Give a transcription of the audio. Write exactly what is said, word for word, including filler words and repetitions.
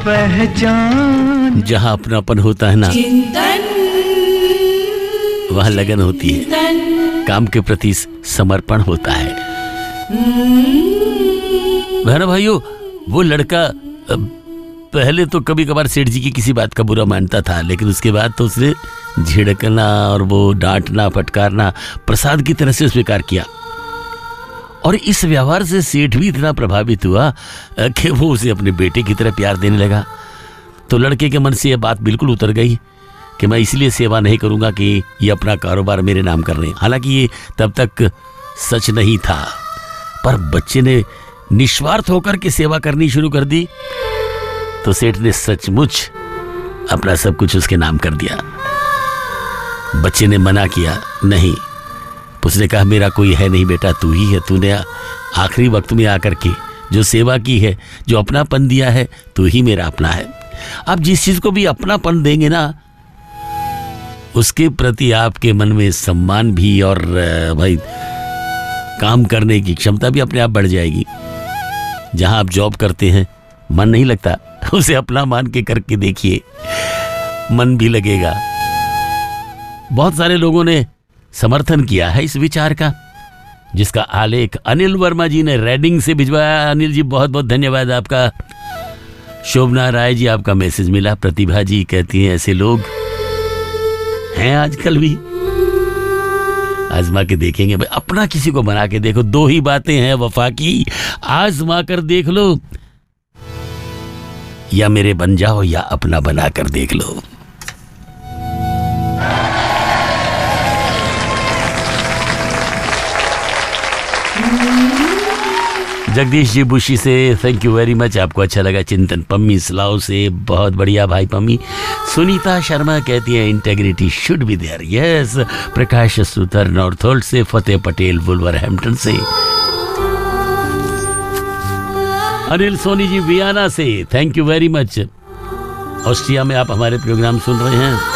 पहचान। जहाँ अपनापन होता है ना, वहाँ लगन होती है, काम के प्रति समर्पण होता है। बहना भाइयों, वो लड़का पहले तो कभी कभार सेठ जी की किसी बात का बुरा मानता था, लेकिन उसके बाद तो उसने झिड़कना और वो डांटना फटकारना प्रसाद की तरह से स्वीकार किया। और इस व्यवहार से सेठ भी इतना प्रभावित हुआ कि वो उसे अपने बेटे की तरह प्यार देने लगा। तो लड़के के मन से यह बात बिल्कुल उतर गई कि मैं इसलिए सेवा नहीं करूंगा कि ये अपना कारोबार मेरे नाम कर रहे हैं। हालांकि ये तब तक सच नहीं था, पर बच्चे ने निस्वार्थ होकर के सेवा करनी शुरू कर दी, तो सेठ ने सचमुच अपना सब कुछ उसके नाम कर दिया। बच्चे ने मना किया, नहीं। उसने कहा, मेरा कोई है नहीं बेटा, तू ही है। तूने आखिरी वक्त में आकर के जो सेवा की है, जो अपनापन दिया है, तू ही मेरा अपना है। आप जिस चीज को भी अपनापन देंगे ना, उसके प्रति आपके मन में सम्मान भी और भाई काम करने की क्षमता भी अपने आप बढ़ जाएगी। जहां आप जॉब करते हैं, मन नहीं लगता, उसे अपना मान के करके देखिए, मन भी लगेगा। बहुत सारे लोगों ने समर्थन किया है इस विचार का, जिसका आलेख अनिल वर्मा जी ने रेडिंग से भिजवाया। अनिल जी, बहुत बहुत धन्यवाद आपका। शोभना राय जी, आपका मैसेज मिला। प्रतिभा जी कहती हैं, ऐसे लोग हैं आजकल भी। आजमा के देखेंगे भाई, अपना किसी को बना के देखो। दो ही बातें हैं वफा की, आजमा कर देख लो, या मेरे बन जाओ या अपना बना कर देख लो। जगदीश जी बुशी से थैंक यू वेरी मच, आपको अच्छा लगा चिंतन। पम्मी सलाव से बहुत बढ़िया भाई पम्मी। सुनीता शर्मा कहती है, integrity should be there, yes. प्रकाश सुथर नॉर्थोल्ड से, फतेह पटेल वुल्वरहैम्पटन से, अनिल सोनी जी वियना से thank you very much. Austria में आप हमारे प्रोग्राम सुन रहे हैं।